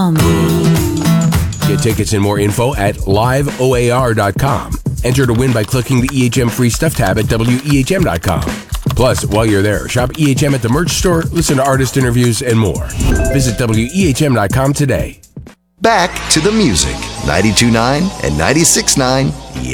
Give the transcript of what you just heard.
Get tickets and more info at liveoar.com. Enter to win by clicking the EHM Free Stuff tab at wehm.com. Plus, while you're there, shop EHM at the merch store, listen to artist interviews, and more. Visit wehm.com today. Back to the music. 92.9 and 96.9